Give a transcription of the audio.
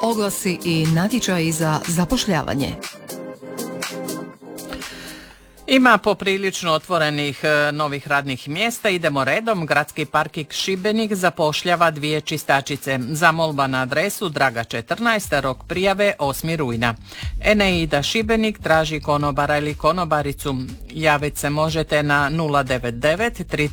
oglasi i natječaji za zapošljavanje. Ima poprilično otvorenih novih radnih mjesta. Idemo redom. Gradski parking Šibenik zapošljava 2 čistačice. Zamolba na adresu Draga 14, rok prijave 8. rujna. Eneida Šibenik traži konobara ili konobaricu. Javiti se možete na 099